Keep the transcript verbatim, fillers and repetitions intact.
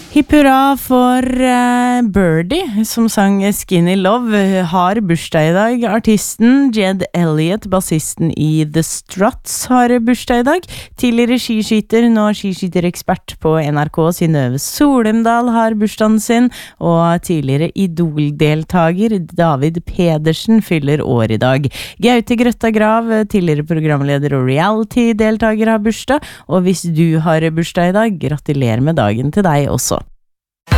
Hipp hurra for uh, Birdie, som sang Skinny Love, har bursdag i dag. Artisten Jed Elliot, bassisten i The Struts, har bursdag i dag. Tidligere skiskyter, nå skiskyterekspert på N R K, Synnøve Solendal har bursdagen sin, og tidligere Idol-deltager David Pedersen fyller år i dag. Gaute Grøtta Grav, tidligere programleder og reality-deltager, har bursdag, og hvis du har bursdag i dag, gratulerer med dagen til deg også.